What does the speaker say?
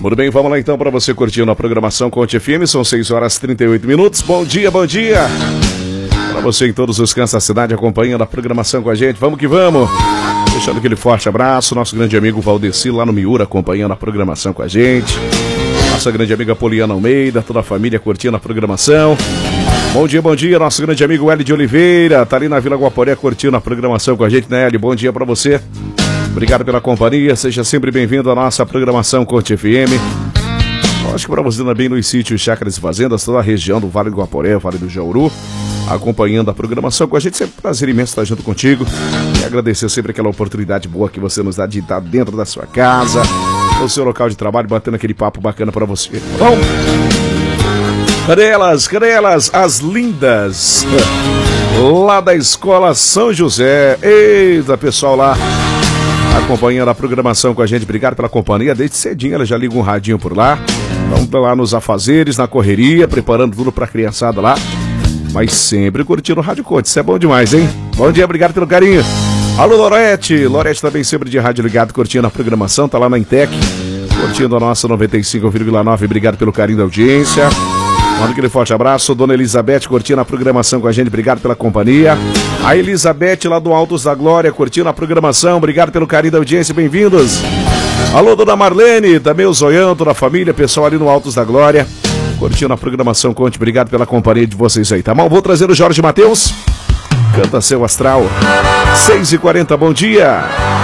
Muito bem, vamos lá então para você curtindo a programação Conte FM, são 6 horas e 38 minutos. Bom dia, bom dia! Para você em todos os cantos da cidade acompanhando a programação com a gente, vamos que vamos! Deixando aquele forte abraço, nosso grande amigo Valdeci lá no Miura acompanhando a programação com a gente. Nossa grande amiga Poliana Almeida, toda a família curtindo a programação. Bom dia, nosso grande amigo Hélio de Oliveira, tá ali na Vila Guaporé curtindo a programação com a gente, né, Hélio? Bom dia para você. Obrigado pela companhia, seja sempre bem-vindo à nossa programação Conte FM. Acho que para você também nos sítios, chácaras e fazendas, toda a região do Vale do Guaporé, Vale do Jauru, acompanhando a programação com a gente. Sempre um prazer imenso estar junto contigo e agradecer sempre aquela oportunidade boa que você nos dá de estar dentro da sua casa, no seu local de trabalho, batendo aquele papo bacana para você. Bom, cadê elas, as lindas lá da Escola São José? Eita, pessoal lá acompanhando a programação com a gente, obrigado pela companhia. Desde cedinho ela já liga um radinho por lá. Vamos lá nos afazeres, na correria, preparando tudo pra criançada lá, mas sempre curtindo o Rádio Conte, isso é bom demais, hein? Bom dia, obrigado pelo carinho. Alô, Lorete também sempre de rádio ligado, curtindo a programação, tá lá na Intec, curtindo a nossa 95,9, obrigado pelo carinho da audiência. Manda aquele forte abraço. Dona Elizabeth curtindo a programação com a gente, obrigado pela companhia. A Elizabeth lá do Altos da Glória curtindo a programação, obrigado pelo carinho da audiência, bem-vindos. Alô, Dona Marlene, também o Zoião, toda a família, pessoal ali no Altos da Glória curtindo a programação Conte, obrigado pela companhia de vocês aí, tá bom? Vou trazer o Jorge Mateus, Canta Seu Astral, 6h40, bom dia.